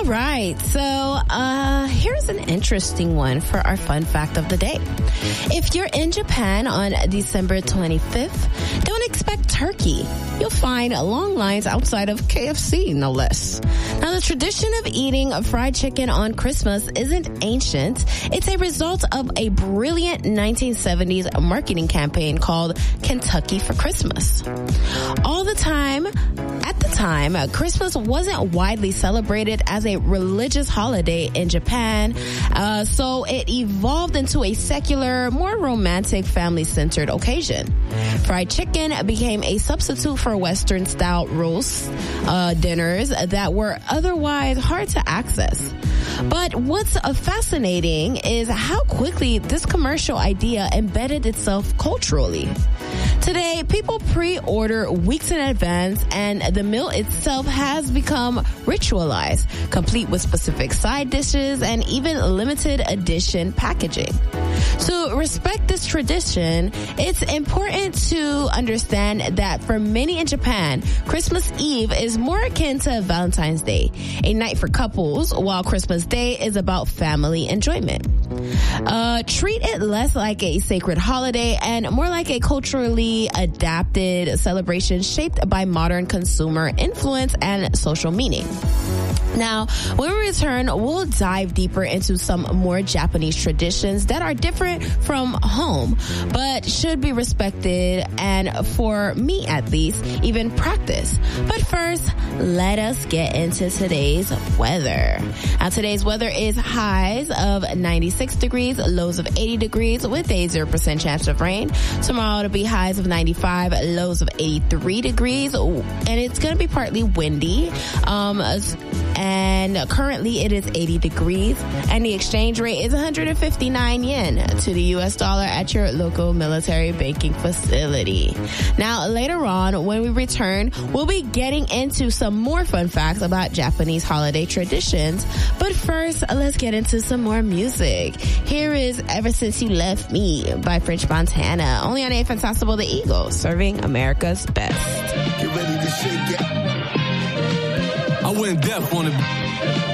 right. So here's an interesting one for our fun fact of the day. If you're in Japan on December 25th, don't expect turkey. You'll find long lines outside of KFC, no less. Now, the tradition of eating fried chicken on Christmas isn't ancient. It's a result of a brilliant 1970s marketing campaign called Kentucky for Christmas. At the time, Christmas wasn't widely celebrated as a religious holiday in Japan, so it evolved into a secular, more romantic, family-centered occasion. Fried chicken became a substitute for Western-style roast dinners that were otherwise hard to access. But what's fascinating is how quickly this commercial idea embedded itself culturally. Today, people pre-order weeks in advance, and the meal itself has become ritualized, complete with specific side dishes and even limited edition packaging. To respect this tradition, it's important to understand that for many in Japan, Christmas Eve is more akin to Valentine's Day, a night for couples, while Christmas Day is about family enjoyment. Treat it less like a sacred holiday and more like a culturally adapted celebration shaped by modern consumer influence and social meaning. Now, when we return, we'll dive deeper into some more Japanese traditions that are different from home, but should be respected and, for me at least, even practiced. But first, let us get into today's weather. Now, today's weather is highs of 96 degrees, lows of 80 degrees with a 0% chance of rain. Tomorrow it'll be highs of 95, lows of 83 degrees, and it's going to be partly windy. And currently it is 80 degrees, and the exchange rate is 159 yen to the US dollar at your local military banking facility. Now, later on, when we return, we'll be getting into some more fun facts about Japanese holiday traditions. But first, let's get into some more music. Here is Ever Since You Left Me by French Montana, only on A Fantastical the Eagle, serving America's best. Get ready to shake it. I went deaf on it.